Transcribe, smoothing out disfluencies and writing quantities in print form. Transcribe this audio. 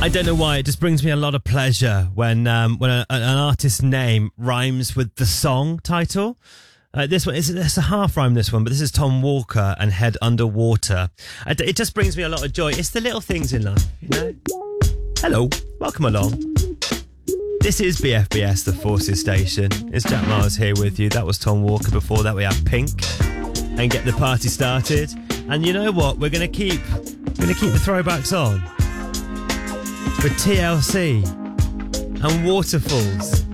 I don't know why, it just brings me a lot of pleasure when an artist's name rhymes with the song title. This one, it's a half rhyme, this one, but this is Tom Walker and Head Underwater. It just brings me a lot of joy. It's the little things in life, you know? Hello, welcome along. This is BFBS, the Forces Station. It's Jack Miles here with you. That was Tom Walker. Before that, we have Pink and Get the Party Started. And you know what? We're going to keep the throwbacks on with TLC and Waterfalls.